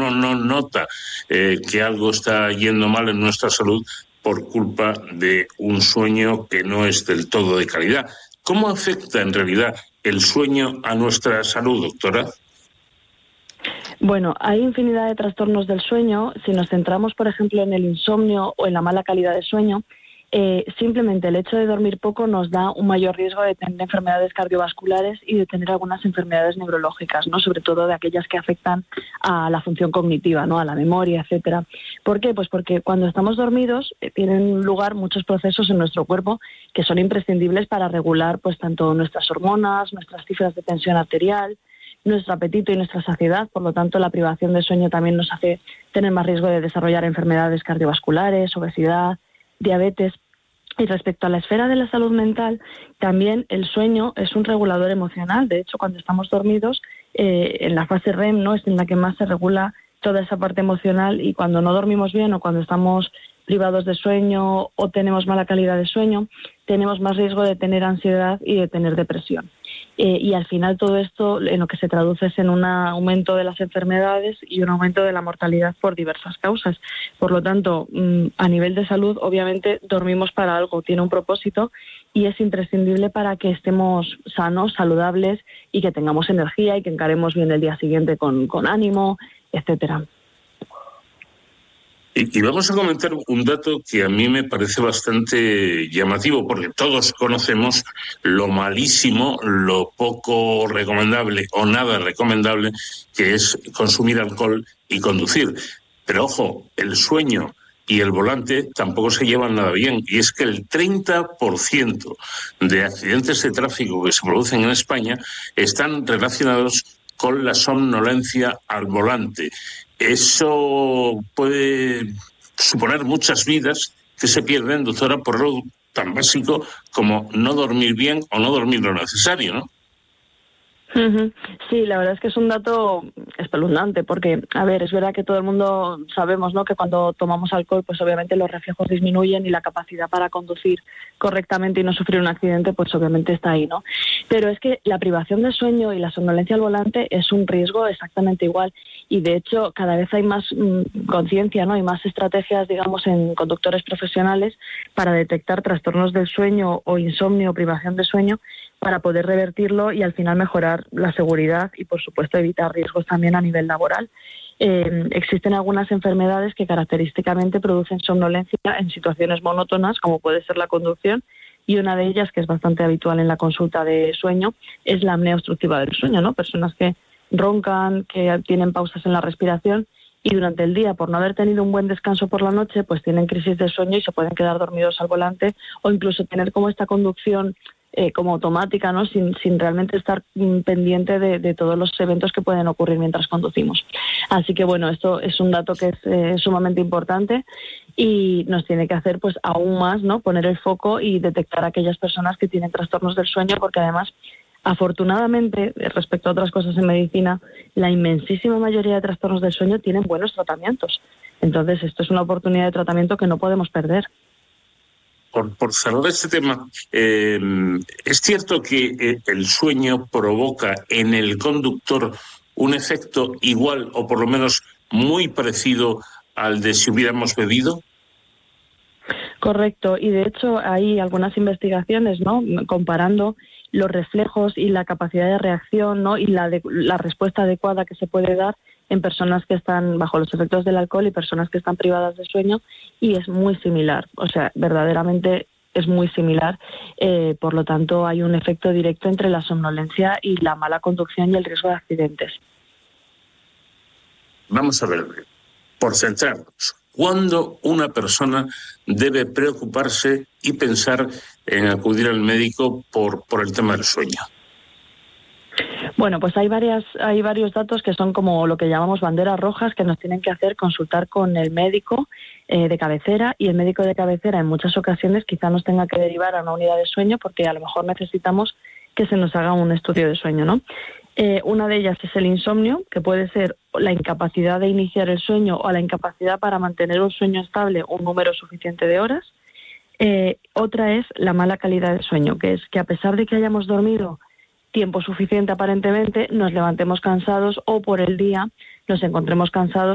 uno no nota que algo está yendo mal en nuestra salud por culpa de un sueño que no es del todo de calidad. ¿Cómo afecta en realidad el sueño a nuestra salud, doctora? Bueno, hay infinidad de trastornos del sueño. Si nos centramos, por ejemplo, en el insomnio o en la mala calidad de sueño, simplemente el hecho de dormir poco nos da un mayor riesgo de tener enfermedades cardiovasculares y de tener algunas enfermedades neurológicas, ¿no? Sobre todo de aquellas que afectan a la función cognitiva, ¿no? A la memoria, etcétera. ¿Por qué? Pues porque cuando estamos dormidos tienen lugar muchos procesos en nuestro cuerpo que son imprescindibles para regular, pues, tanto nuestras hormonas, nuestras cifras de tensión arterial, nuestro apetito y nuestra saciedad. Por lo tanto, la privación de sueño también nos hace tener más riesgo de desarrollar enfermedades cardiovasculares, obesidad, diabetes. Y respecto a la esfera de la salud mental, también el sueño es un regulador emocional. De hecho, cuando estamos dormidos, en la fase REM, ¿no?, es en la que más se regula toda esa parte emocional, y cuando no dormimos bien o cuando estamos privados de sueño o tenemos mala calidad de sueño, tenemos más riesgo de tener ansiedad y de tener depresión. Y al final todo esto en lo que se traduce es en un aumento de las enfermedades y un aumento de la mortalidad por diversas causas. Por lo tanto, a nivel de salud, obviamente dormimos para algo, tiene un propósito y es imprescindible para que estemos sanos, saludables y que tengamos energía y que encaremos bien el día siguiente con ánimo, etcétera. Y vamos a comentar un dato que a mí me parece bastante llamativo, porque todos conocemos lo malísimo, lo poco recomendable o nada recomendable que es consumir alcohol y conducir. Pero ojo, el sueño y el volante tampoco se llevan nada bien, y es que el 30% de accidentes de tráfico que se producen en España están relacionados con la somnolencia al volante. Eso puede suponer muchas vidas que se pierden, doctora, por algo tan básico como no dormir bien o no dormir lo necesario, ¿no? Uh-huh. Sí, la verdad es que es un dato espeluznante, porque, a ver, es verdad que todo el mundo sabemos, ¿no?, que cuando tomamos alcohol, pues obviamente los reflejos disminuyen y la capacidad para conducir correctamente y no sufrir un accidente, pues obviamente está ahí, ¿no? Pero es que la privación de sueño y la somnolencia al volante es un riesgo exactamente igual, y de hecho cada vez hay más conciencia, ¿no?, y más estrategias, digamos, en conductores profesionales para detectar trastornos del sueño o insomnio o privación de sueño, para poder revertirlo y al final mejorar la seguridad y, por supuesto, evitar riesgos también a nivel laboral. Existen algunas enfermedades que característicamente producen somnolencia en situaciones monótonas, como puede ser la conducción, y una de ellas, que es bastante habitual en la consulta de sueño, es la apnea obstructiva del sueño, ¿no? Personas que roncan, que tienen pausas en la respiración y durante el día, por no haber tenido un buen descanso por la noche, pues tienen crisis de sueño y se pueden quedar dormidos al volante, o incluso tener como esta conducción como automática, ¿no?, sin realmente estar pendiente de todos los eventos que pueden ocurrir mientras conducimos. Así que bueno, esto es un dato que es sumamente importante y nos tiene que hacer, pues, aún más, ¿no?, poner el foco y detectar a aquellas personas que tienen trastornos del sueño, porque además, afortunadamente, respecto a otras cosas en medicina, la inmensísima mayoría de trastornos del sueño tienen buenos tratamientos. Entonces, esto es una oportunidad de tratamiento que no podemos perder. Por cerrar este tema, ¿es cierto que el sueño provoca en el conductor un efecto igual o por lo menos muy parecido al de si hubiéramos bebido? Correcto, y de hecho hay algunas investigaciones, ¿no?, comparando los reflejos y la capacidad de reacción, ¿no?, y la respuesta adecuada que se puede dar en personas que están bajo los efectos del alcohol y personas que están privadas de sueño, y es muy similar, o sea, verdaderamente es muy similar. Por lo tanto, hay un efecto directo entre la somnolencia y la mala conducción y el riesgo de accidentes. Vamos a ver, por centrarnos, ¿cuándo una persona debe preocuparse y pensar en acudir al médico por el tema del sueño? Bueno, pues hay varios datos que son como lo que llamamos banderas rojas, que nos tienen que hacer consultar con el médico de cabecera, y el médico de cabecera en muchas ocasiones quizá nos tenga que derivar a una unidad de sueño porque a lo mejor necesitamos que se nos haga un estudio de sueño, ¿no? Una de ellas es el insomnio, que puede ser la incapacidad de iniciar el sueño o la incapacidad para mantener un sueño estable un número suficiente de horas. Otra es la mala calidad del sueño, que es que a pesar de que hayamos dormido tiempo suficiente aparentemente, nos levantemos cansados o por el día nos encontremos cansados